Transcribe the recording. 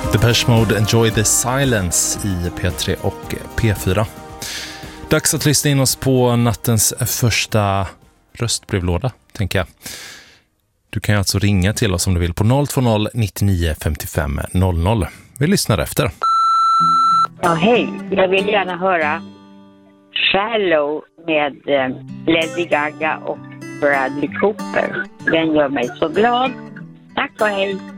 Depeche Mode, Enjoy the Silence i P3 och P4. Dags att lyssna in oss på nattens första röstbrevlåda, tänker jag. Du kan alltså ringa till oss om du vill på 020 99 55 00. Vi lyssnar efter. Ja, hej. Jag vill gärna höra Shallow med Lady Gaga och Bradley Cooper. Den gör mig så glad. Tack och hej.